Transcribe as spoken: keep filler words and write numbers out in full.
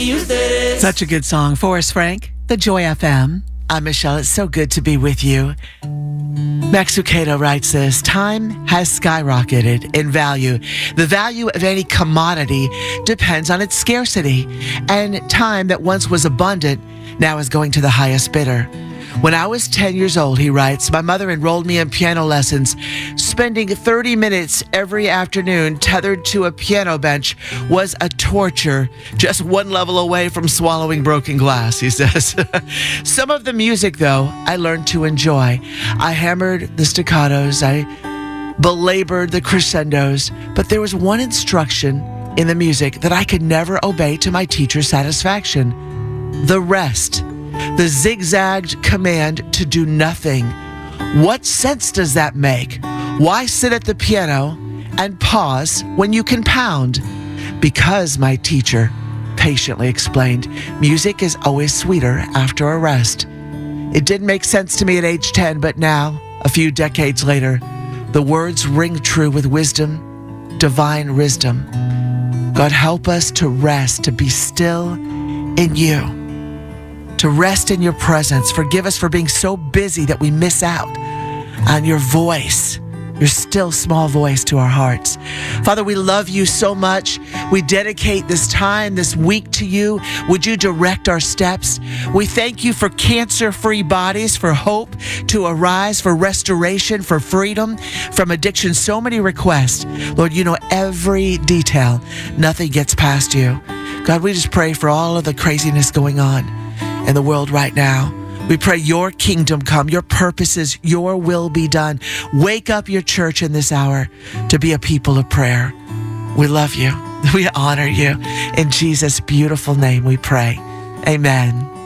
Such a good song. Forrest Frank, The Joy F M. I'm Michelle. It's so good to be with you. Max Lucado writes this: time has skyrocketed in value. The value of any commodity depends on its scarcity, and time that once was abundant now is going to the highest bidder. When I was ten years old, he writes, my mother enrolled me in piano lessons. Spending thirty minutes every afternoon tethered to a piano bench was a torture, just one level away from swallowing broken glass, he says. Some of the music, though, I learned to enjoy. I hammered the staccatos, I belabored the crescendos, but there was one instruction in the music that I could never obey to my teacher's satisfaction: the rest. The zigzagged command to do nothing. What sense does that make? Why sit at the piano and pause when you can pound? Because, my teacher patiently explained, music is always sweeter after a rest. It didn't make sense to me at age ten, but now, a few decades later, the words ring true with wisdom, divine wisdom. God, help us to rest, to be still in you, to rest in your presence. Forgive us for being so busy that we miss out on your voice, your still small voice to our hearts. Father, we love you so much. We dedicate this time, this week to you. Would you direct our steps? We thank you for cancer-free bodies, for hope to arise, for restoration, for freedom from addiction. So many requests. Lord, you know every detail. Nothing gets past you. God, we just pray for all of the craziness going on in the world right now. We pray your kingdom come, your purposes, your will be done. Wake up your church in this hour to be a people of prayer. We love you. We honor you. In Jesus' beautiful name we pray. Amen.